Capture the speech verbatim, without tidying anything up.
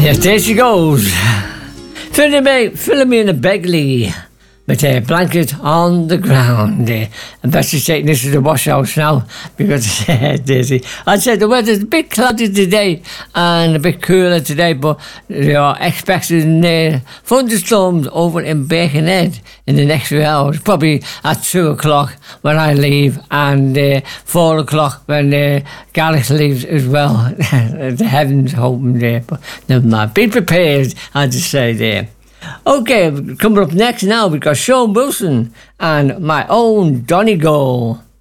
Yes, there she goes. Philomena Begley with a blanket on the ground. Uh, and Betsy's taking this to the wash house now because uh, Daisy. I said the weather's a bit cloudy today and a bit cooler today, but they are expecting uh, thunderstorms over in Birkenhead in the next few hours. Probably at two o'clock when I leave and uh, four o'clock when uh, Gareth leaves as well. The heavens open there, but never mind. Be prepared, I just say there. Okay, coming up next now, we've got Sean Wilson and My Own Donegal.